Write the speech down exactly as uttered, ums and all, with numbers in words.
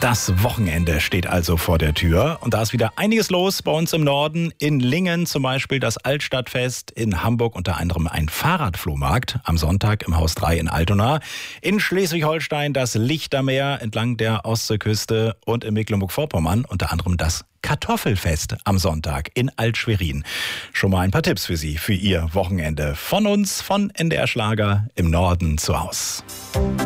Das Wochenende steht also vor der Tür und da ist wieder einiges los bei uns im Norden. In Lingen zum Beispiel das Altstadtfest, in Hamburg unter anderem ein Fahrradflohmarkt, am Sonntag im Haus drei in Altona, in Schleswig-Holstein das Lichtermeer entlang der Ostseeküste und in Mecklenburg-Vorpommern unter anderem das Kartoffelfest am Sonntag in Alt-Schwerin. Schon mal ein paar Tipps für Sie, für Ihr Wochenende von uns, von N D R Schlager im Norden zu Haus.